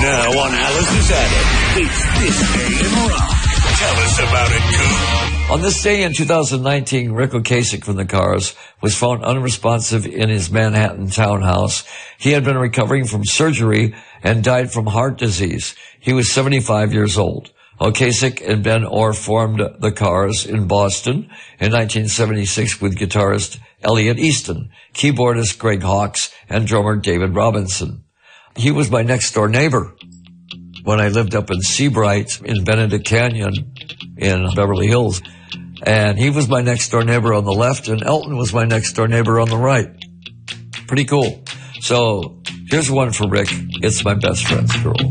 Now on Alice's Attic, it's This Day in Rock. Tell us about it, Coop. On this day in 2019, Rick Ocasek from the Cars was found unresponsive in his Manhattan townhouse. He had been recovering from surgery and died from heart disease. He was 75 years old. Ocasek and Ben Orr formed the Cars in Boston in 1976 with guitarist Elliot Easton, keyboardist Greg Hawkes, and drummer David Robinson. He was my next-door neighbor when I lived up in Seabright in Benedict Canyon in Beverly Hills. And he was my next-door neighbor on the left, and Elton was my next-door neighbor on the right. Pretty cool. So here's one for Rick. It's My Best Friend's Girl.